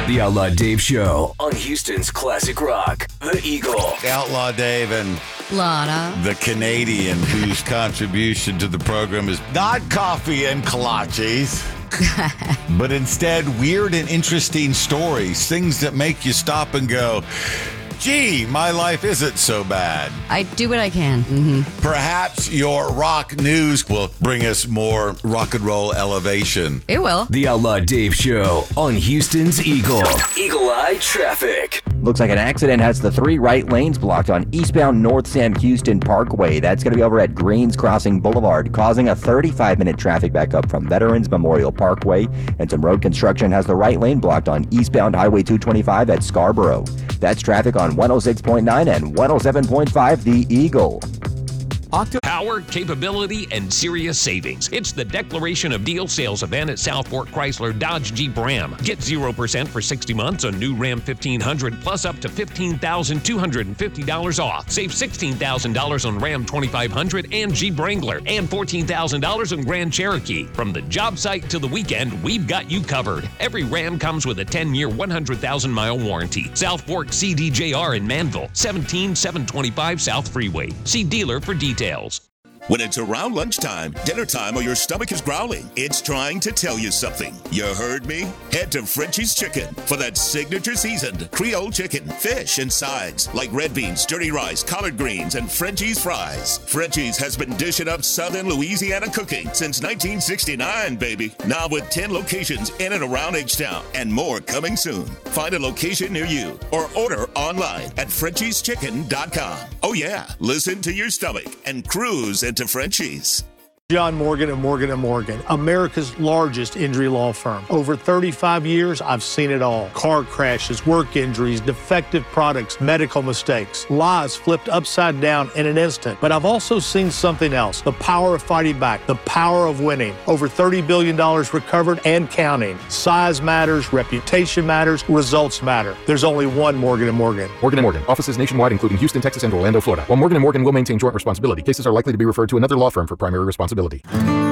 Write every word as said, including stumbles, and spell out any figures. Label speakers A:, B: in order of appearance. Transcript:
A: The Outlaw Dave Show on Houston's classic rock, The Eagle.
B: Outlaw Dave and
C: Lana,
B: the Canadian, whose contribution to the program is not coffee and kolaches, but instead weird and interesting stories, things that make you stop and go, gee, my life isn't so bad.
C: I do what I can. Mm-hmm.
B: Perhaps your rock news will bring us more rock and roll elevation.
C: It will.
A: The Outlaw Dave Show on Houston's Eagle. Eagle Eye Traffic.
D: Looks like an accident has the three right lanes blocked on eastbound North Sam Houston Parkway. That's going to be over at Greens Crossing Boulevard, causing a thirty-five minute traffic backup from Veterans Memorial Parkway. And some road construction has the right lane blocked on eastbound Highway two twenty-five at Scarborough. That's traffic on one oh six point nine and one oh seven point five The Eagle.
E: Octo- Power, capability, and serious savings. It's the Declaration of Deal sales event at South Fork Chrysler Dodge Jeep Ram. Get zero percent for sixty months on new Ram fifteen hundred plus up to fifteen thousand two hundred fifty dollars off. Save sixteen thousand dollars on Ram twenty-five hundred and Jeep Wrangler and fourteen thousand dollars on Grand Cherokee. From the job site to the weekend, we've got you covered. Every Ram comes with a ten year, one hundred thousand mile warranty. South Fork C D J R in Manville, seventeen seven twenty-five South Freeway. See dealer for details.
F: When it's around lunchtime, dinner time, or your stomach is growling, it's trying to tell you something. You heard me? Head to Frenchie's Chicken for that signature seasoned Creole chicken, fish, and sides like red beans, dirty rice, collard greens, and Frenchie's fries. Frenchie's has been dishing up Southern Louisiana cooking since nineteen sixty-nine, baby. Now with ten locations in and around H-Town and more coming soon. Find a location near you or order online at Frenchies Chicken dot com. Oh yeah, listen to your stomach and cruise into Frenchies.
G: John Morgan and Morgan and Morgan, America's largest injury law firm. Over thirty-five years, I've seen it all. Car crashes, work injuries, defective products, medical mistakes, lives flipped upside down in an instant. But I've also seen something else, the power of fighting back, the power of winning. Over thirty billion dollars recovered and counting. Size matters, reputation matters, results matter. There's only one Morgan and Morgan.
H: Morgan and Morgan, offices nationwide including Houston, Texas, and Orlando, Florida. While Morgan and Morgan will maintain joint responsibility, cases are likely to be referred to another law firm for primary responsibility.